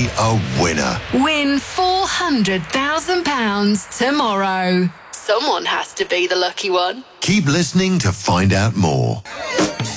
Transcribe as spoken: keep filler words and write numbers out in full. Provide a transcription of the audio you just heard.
a winner. Win four hundred thousand pounds tomorrow. Someone has to be the lucky one. Keep listening to find out more.